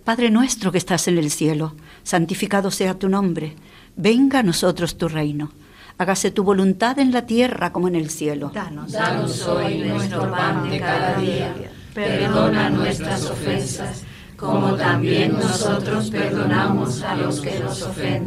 Padre nuestro que estás en el cielo, santificado sea tu nombre. Venga a nosotros tu reino. Hágase tu voluntad en la tierra como en el cielo. Danos hoy nuestro pan de cada día. Perdona nuestras ofensas, como también nosotros perdonamos a los que nos ofenden.